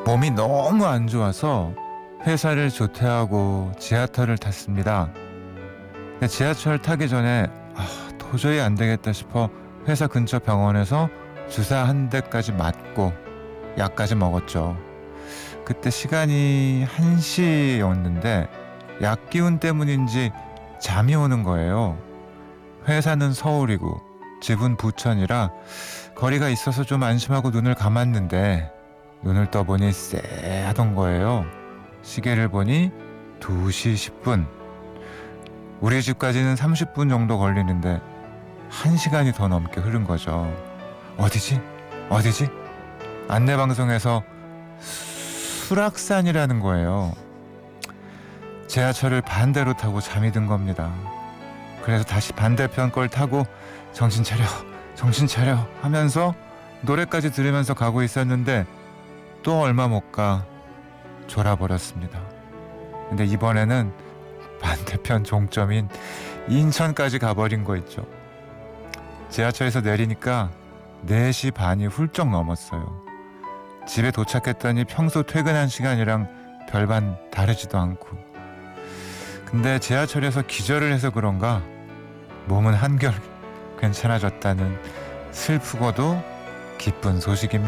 몸이 너무 안 좋아서 회사를 조퇴하고 지하철을 탔습니다. 근데 지하철 타기 전에 도저히 안 되겠다 싶어 회사 근처 병원에서 주사 한 대까지 맞고 약까지 먹었죠. 그때 시간이 1시였는데 약 기운 때문인지 잠이 오는 거예요. 회사는 서울이고 집은 부천이라 거리가 있어서 좀 안심하고 눈을 감았는데 눈을 떠보니 쎄하던 거예요. 시계를 보니 2시 10분. 우리 집까지는 30분 정도 걸리는데 1시간이 더 넘게 흐른 거죠. 어디지? 안내방송에서 수락산이라는 거예요. 지하철을 반대로 타고 잠이 든 겁니다. 그래서 다시 반대편 걸 타고 정신 차려 하면서 노래까지 들으면서 가고 있었는데 또 얼마 못 가 졸아버렸습니다. 근데 이번에는 반대편 종점인 인천까지 가버린 거 있죠. 지하철에서 내리니까 4시 반이 훌쩍 넘었어요. 집에 도착했더니 평소 퇴근한 시간이랑 별반 다르지도 않고. 근데 지하철에서 기절을 해서 그런가 몸은 한결 괜찮아졌다는 슬프고도 기쁜 소식입니다.